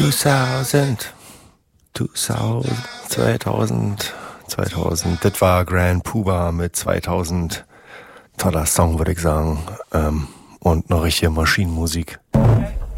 2000, 2000, das war Grand Puba mit 2000. Toller Song, würde ich sagen. Und noch richtige Maschinenmusik.